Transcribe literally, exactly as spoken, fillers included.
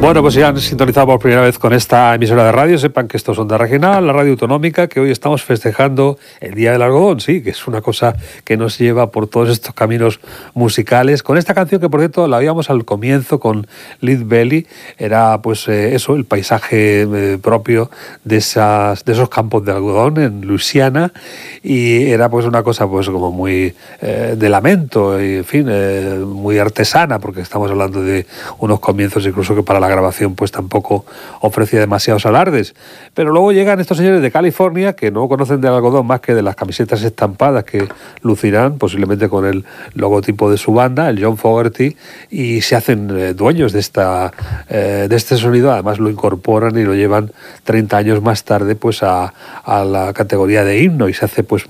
Bueno, pues ya han sintonizado por primera vez con esta emisora de radio. Sepan que esto es Onda Regional, la radio autonómica, que hoy estamos festejando el Día del Algodón, sí, que es una cosa que nos lleva por todos estos caminos musicales. Con esta canción que, por cierto, la oíamos al comienzo con Lead Belly, era pues eh, eso, el paisaje eh, propio de, esas, de esos campos de algodón en Luisiana, y era pues una cosa pues como muy eh, de lamento y, en fin, eh, muy artesana, porque estamos hablando de unos comienzos incluso que para la grabación pues tampoco ofrecía demasiados alardes. Pero luego llegan estos señores de California que no conocen del algodón más que de las camisetas estampadas que lucirán posiblemente con el logotipo de su banda, el John Fogerty, y se hacen eh, dueños de esta eh, de este sonido. Además lo incorporan y lo llevan treinta años más tarde pues a, a la categoría de himno, y se hace pues